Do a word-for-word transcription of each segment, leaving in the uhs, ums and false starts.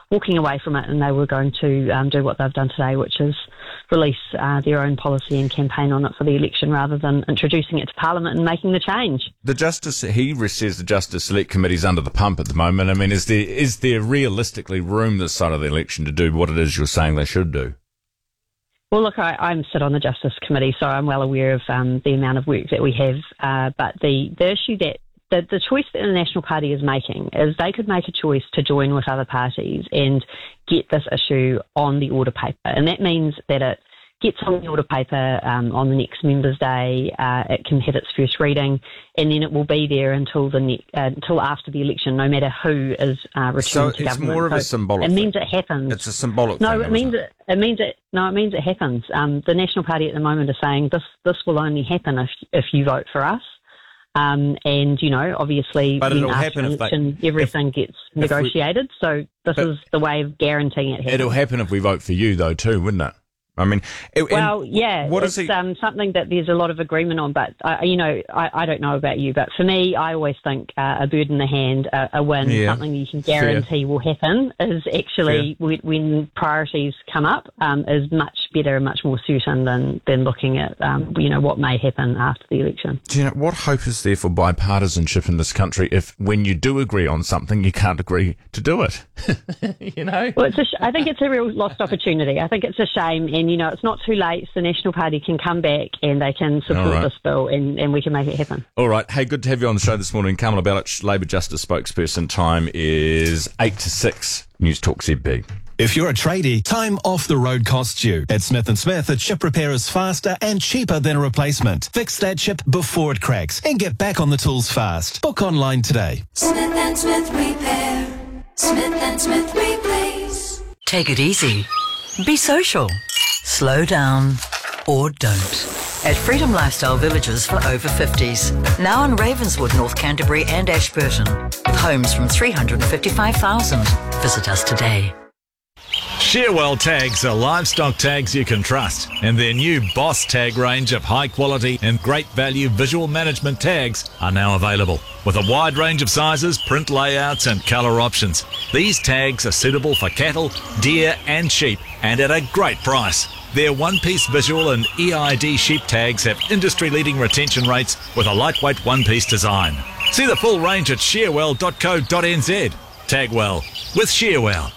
walking away from it, and they were going to um, do what they've done today, which is release uh, their own policy and campaign on it for the election rather than introducing it to Parliament and making the change. The Justice, he says the Justice Select Committee's under the pump at the moment. I mean, is there is there realistically room this side of the election to do what it is you're saying they should do? Well, look, I, I'm sit on the Justice Committee, so I'm well aware of um, the amount of work that we have. Uh, but the, the issue that the, the choice that the National Party is making is they could make a choice to join with other parties and get this issue on the order paper. And that means that it gets on the order paper um, on the next Members' Day. Uh, it can hit its first reading, and then it will be there until the ne- uh, until after the election, no matter who is uh, returned so to government. So it's more of a symbolic It thing. means it happens. It's a symbolic no, thing. No, it means it? it, it means it. No, it means it happens. Um, the National Party at the moment are saying this this will only happen if if you vote for us. Um, and, you know, obviously, but when it'll after happen if election, they, everything if, gets if negotiated. We, so this is the way of guaranteeing it happens. It'll happen if we vote for you, though, too, wouldn't it? I mean, it, well, yeah, what it's is he... um, something that there's a lot of agreement on. But uh, you know, I, I don't know about you, but for me, I always think uh, a bird in the hand, uh, a win, yeah. something you can guarantee Fair. will happen, is actually when, when priorities come up, um, is much better and much more certain than than looking at um, you know what may happen after the election. Do you know what hope is there for bipartisanship in this country if, when you do agree on something, you can't agree to do it? you know. Well, it's a sh- I think it's a real lost opportunity. I think it's a shame, and you know, it's not too late. So the National Party can come back and they can support right. this bill, and, and we can make it happen. All right. Hey, good to have you on the show this morning. Kamala Balic, Labour Justice spokesperson. Time is eight to six. News Talk Z B. If you're a tradie, time off the road costs you. At Smith and Smith, a chip repair is faster and cheaper than a replacement. Fix that chip before it cracks and get back on the tools fast. Book online today. Smith and Smith Repair. Smith and Smith Replace. Take it easy. Be social. Slow down or don't. At Freedom Lifestyle Villages for over fifties. Now in Ravenswood, North Canterbury and Ashburton. With homes from three hundred fifty-five thousand. Visit us today. Shearwell tags are livestock tags you can trust, and their new Boss tag range of high quality and great value visual management tags are now available. With a wide range of sizes, print layouts and colour options, these tags are suitable for cattle, deer and sheep, and at a great price. Their one-piece visual and E I D sheep tags have industry-leading retention rates with a lightweight one-piece design. See the full range at shearwell dot co dot n z. Tag well with Shearwell.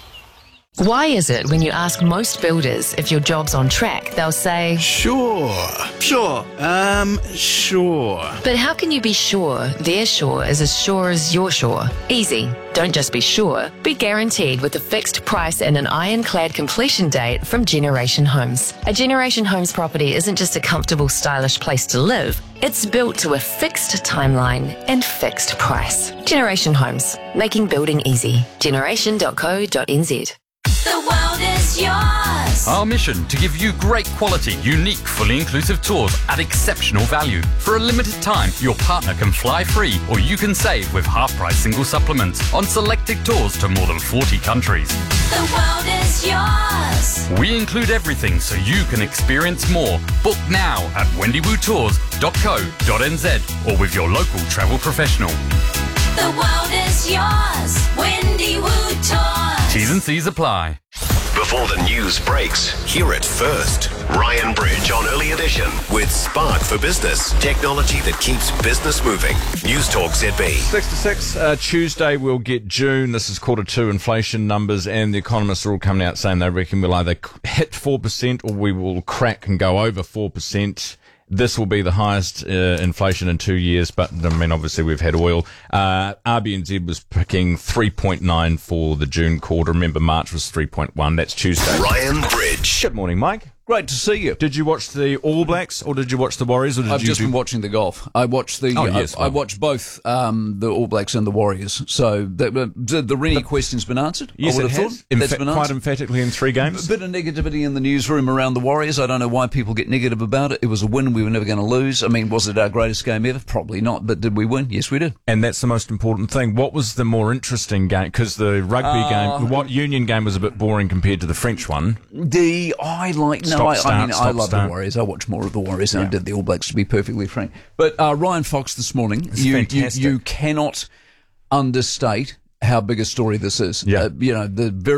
Why is it when you ask most builders if your job's on track, they'll say, Sure, sure, um, sure. But how can you be sure their sure is as sure as your sure? Easy. Don't just be sure, be guaranteed with a fixed price and an ironclad completion date from Generation Homes. A Generation Homes property isn't just a comfortable, stylish place to live. It's built to a fixed timeline and fixed price. Generation Homes, making building easy. generation dot co dot n z. The world is yours. Our mission to give you great quality, unique, fully inclusive tours at exceptional value. For a limited time, your partner can fly free or you can save with half-price single supplements on selected tours to more than forty countries. The world is yours. We include everything so you can experience more. Book now at wendy woo tours dot co dot n z or with your local travel professional. The world is yours. Wendy Woo Tours. T's and C's apply. Before the news breaks, hear it first. Ryan Bridge on Early Edition with Spark for Business. Technology that keeps business moving. News Talk Z B. Six to six, uh, Tuesday we'll get June. This is quarter two inflation numbers, and the economists are all coming out saying they reckon we'll either hit four percent or we will crack and go over four percent. This will be the highest uh, inflation in two years, but I mean, obviously we've had oil. Uh, R B N Z was picking three point nine for the June quarter. Remember, March was three point one. That's Tuesday. Ryan Bridge. Good morning, Mike. Great to see you. Did you watch the All Blacks or did you watch the Warriors? Or did I've you just do... been watching the golf. I watched the. Oh, yes, I, I watched both um, the All Blacks and the Warriors. So the the, the Rennie question's been answered. Yes, I would it have has. thought that's Emph- been quite answered. emphatically in three games. A bit of negativity in the newsroom around the Warriors. I don't know why people get negative about it. It was a win. We were never going to lose. I mean, was it our greatest game ever? Probably not. But did we win? Yes, we did. And that's the most important thing. What was the more interesting game? Because the rugby Uh, game, what Union game was a bit boring compared to the French one. The I like no, Stop, I, start, I mean stop, I love start. the Warriors. I watch more of the Warriors than Yeah. I did the All Blacks, to be perfectly frank. But uh, Ryan Fox this morning, It's you, you fantastic. you cannot understate how big a story this is. Yeah. Uh, you know the very.